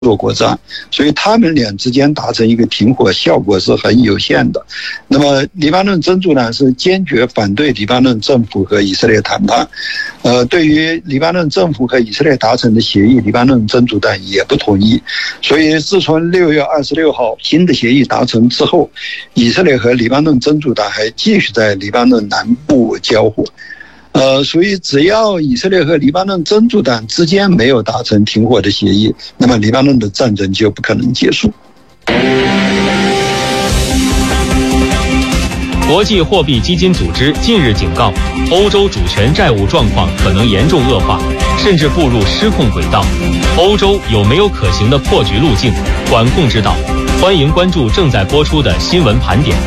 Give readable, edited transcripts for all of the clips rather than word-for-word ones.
作国战，所以他们俩之间达成一个停火效果是很有限的。那么黎巴嫩真主党是坚决反对黎巴嫩政府和以色列谈判，对于黎巴嫩政府和以色列达成的协议，黎巴嫩真主党也不同意。所以自从6月26号新的协议达成之后，以色列和黎巴嫩真主党还继续在黎巴嫩南部交火。所以只要以色列和黎巴嫩真主党之间没有达成停火的协议，那么黎巴嫩的战争就不可能结束。 国际货币基金组织近日警告，欧洲主权债务状况可能严重恶化，甚至步入失控轨道。欧洲有没有可行的破局路径、管控之道？欢迎关注正在播出的新闻盘点。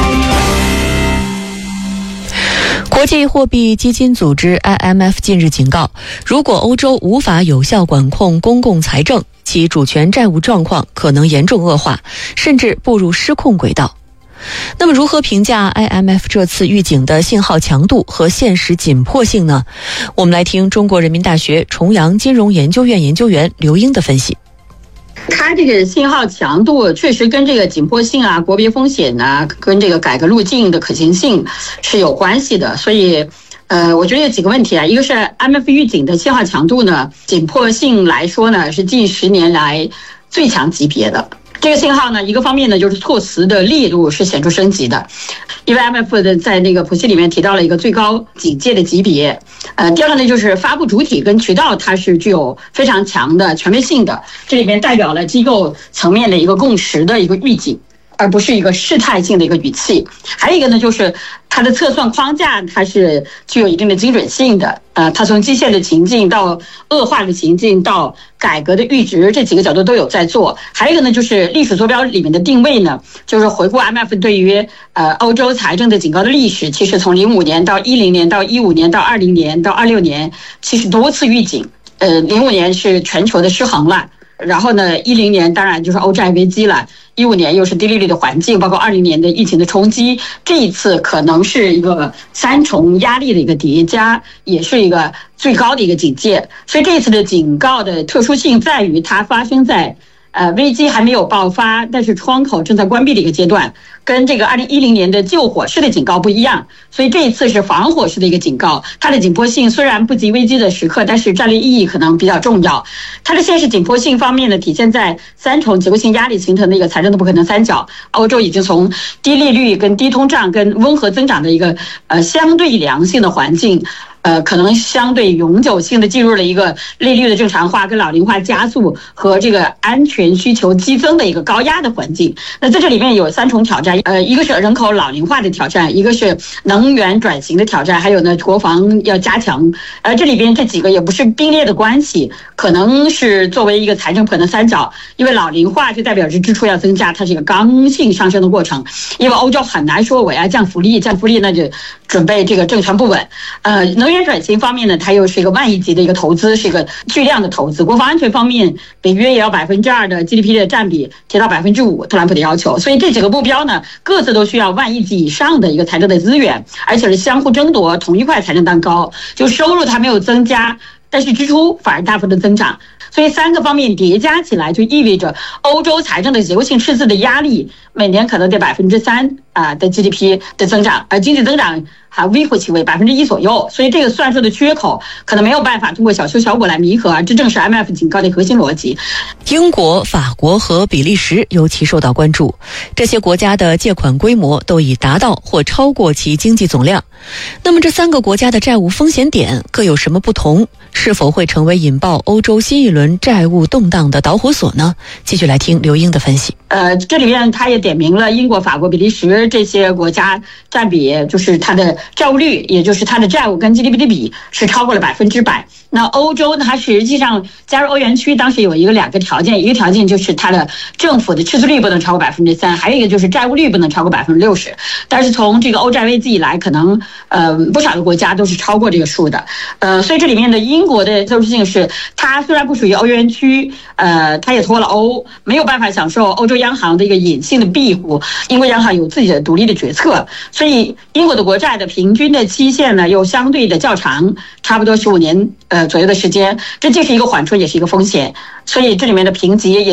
国际货币基金组织 IMF 近日警告，如果欧洲无法有效管控公共财政，其主权债务状况可能严重恶化，甚至步入失控轨道。那么如何评价 IMF 这次预警的信号强度和现实紧迫性呢？我们来听中国人民大学重阳金融研究院研究员刘英的分析。 它这个信号强度确实跟这个紧迫性啊、国别风险啊、跟这个改革路径的可行性是有关系的。所以我觉得有几个问题啊，一个是 IMF 预警的信号强度呢，紧迫性来说呢是近10年来最强级别的。这个信号呢，一个方面呢就是措辞的力度是显著升级的，因为 IMF 的在那个谱系里面提到了一个最高警戒的级别。第二个呢就是发布主体跟渠道它是具有非常强的权威性的，这里面代表了机构层面的一个共识的一个预警，而不是一个试探性的一个语气。还有一个呢就是它的测算框架它是具有一定的精准性的，它从基线的情境到恶化的情境到改革的阈值这几个角度都有在做。还有一个呢就是历史坐标里面的定位呢，就是回顾 IMF 对于欧洲财政的警告的历史，其实从05年到10年到15年到20年到26年，其实多次预警。05年是全球的失衡了，然后呢10年当然就是欧债危机了，15年又是低利率的环境，包括20年的疫情的冲击，这一次可能是一个3重压力的一个叠加，也是一个最高的一个警戒。所以这一次的警告的特殊性在于它发生在危机还没有爆发，但是窗口正在关闭的一个阶段，跟这个2010年的救火式的警告不一样。所以这一次是防火式的一个警告，它的紧迫性虽然不及危机的时刻，但是战略意义可能比较重要。它的现实紧迫性方面呢，体现在3重结构性压力形成的一个财政的不可能三角。欧洲已经从低利率跟低通胀跟温和增长的一个相对良性的环境，可能相对永久性的进入了一个利率的正常化跟老龄化加速和这个安全需求激增的一个高压的环境。那在这里面有3重挑战，一个是人口老龄化的挑战，一个是能源转型的挑战，还有呢国防要加强。这里边这几个也不是并列的关系，可能是作为一个财政不可能三角，因为老龄化就代表着支出要增加，它是一个刚性上升的过程。因为欧洲很难说我要降福利那就准备这个政权不稳。能源转型方面呢，它又是一个万亿级的一个投资，是一个巨量的投资。国防安全方面，北约也要2%的 GDP 的占比提到5%，特朗普的要求。所以这几个目标呢，各自都需要万亿级以上的一个财政的资源，而且是相互争夺同一块财政蛋糕。就收入它没有增加，但是支出反而大幅的增长。所以3个方面叠加起来，就意味着欧洲财政的结构性赤字的压力每年可能得3%的 GDP 的增长，而经济增长还微乎其微1%左右。所以这个算术的缺口可能没有办法通过小修小补来弥合，而这正是 IMF 警告的核心逻辑。 英国、法国和比利时尤其受到关注，这些国家的借款规模都已达到或超过其经济总量。那么这3个国家的债务风险点各有什么不同？是否会成为引爆欧洲新一轮债务动荡的导火索呢？继续来听刘英的分析。 这里面他也点明了英国、法国、比利时这些国家占比，就是它的债务率，也就是它的债务跟 GDP 的比是超过了100%。那欧洲呢，它实际上加入欧元区当时有2个条件，一个条件就是它的政府的赤字率不能超过3%，还有一个就是债务率不能超过60%。但是从这个欧债危机以来，可能不少的国家都是超过这个数的。所以这里面的英英国的特殊性是，它虽然不属于欧元区，它也脱了欧，没有办法享受欧洲央行的一个隐性的庇护。英国央行有自己的独立的决策，所以英国的国债的平均的期限呢又相对的较长，差不多15年左右的时间，这既是一个缓冲，也是一个风险。所以这里面的评级也